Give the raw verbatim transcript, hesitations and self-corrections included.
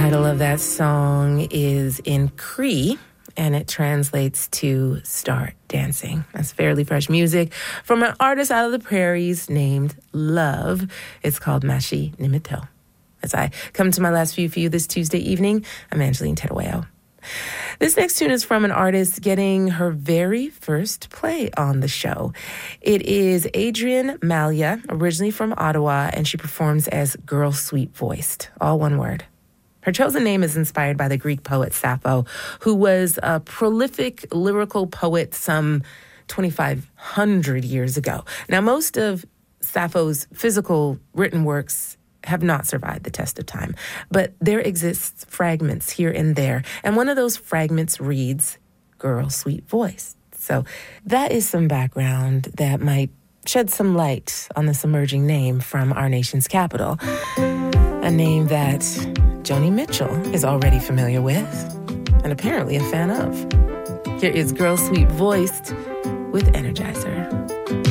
title of that song is in Cree, and it translates to Start Dancing. That's fairly fresh music from an artist out of the prairies named Love. It's called Mashi Nimito. As I come to my last few for you this Tuesday evening, I'm Angeline Terueo. This next tune is from an artist getting her very first play on the show. It is Adrienne Malia, originally from Ottawa, and she performs as Girl Sweet Voiced, all one word. Her chosen name is inspired by the Greek poet Sappho, who was a prolific lyrical poet some twenty-five hundred years ago. Now, most of Sappho's physical written works have not survived the test of time, but there exists fragments here and there, and one of those fragments reads, Girl Sweet Voice. So that is some background that might shed some light on this emerging name from our nation's capital, a name that Joni Mitchell is already familiar with and apparently a fan of. Here is Girl Sweet Voiced with Energizer.